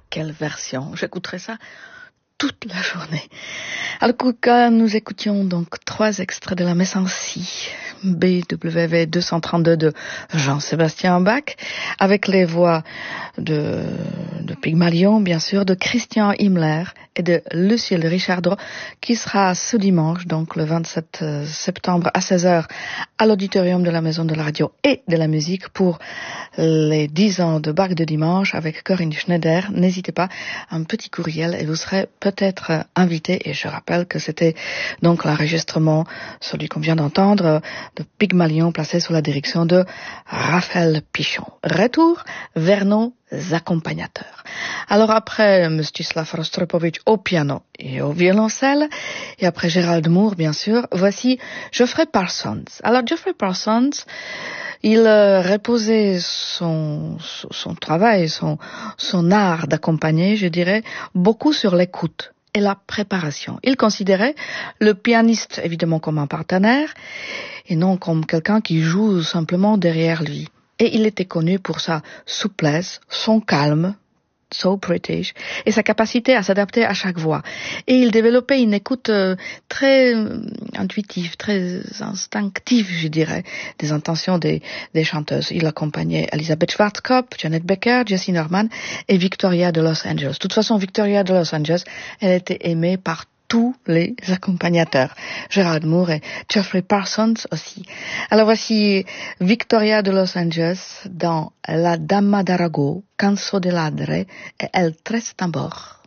quelle version! J'écouterai ça toute la journée. Alors que nous écoutions donc 3 extraits de la messe en si, BWV 232 de Jean-Sébastien Bach, avec les voix de Pygmalion, bien sûr, de Christian Himmler et de Lucille Richardot, qui sera ce dimanche, donc le 27 septembre à 16h, à l'auditorium de la Maison de la Radio et de la Musique pour les 10 ans de Bach de dimanche avec Corinne Schneider. N'hésitez pas, un petit courriel et vous serez peut-être invité. Et je rappelle que c'était donc l'enregistrement, celui qu'on vient d'entendre, de Pygmalion, placé sous la direction de Raphaël Pichon. Retour vers nos accompagnateurs. Alors après Mstislav Rostropovitch au piano et au violoncelle, et après Gérald Moore, bien sûr, voici Geoffrey Parsons. Alors Geoffrey Parsons, il reposait son travail, son art d'accompagner, je dirais, beaucoup sur l'écoute et la préparation. Il considérait le pianiste évidemment comme un partenaire et non comme quelqu'un qui joue simplement derrière lui. Et il était connu pour sa souplesse, son calme, so British, et sa capacité à s'adapter à chaque voix. Et il développait une écoute très intuitive, très instinctive, je dirais, des intentions des chanteuses. Il accompagnait Elisabeth Schwarzkopf, Janet Becker, Jessie Norman et Victoria de Los Angeles. De toute façon, Victoria de Los Angeles, elle était aimée par tous les accompagnateurs, Gerald Moore et Geoffrey Parsons aussi. Alors voici Victoria de Los Angeles dans La Dama d'Arago, Canso de Ladre et El Tres Tambor.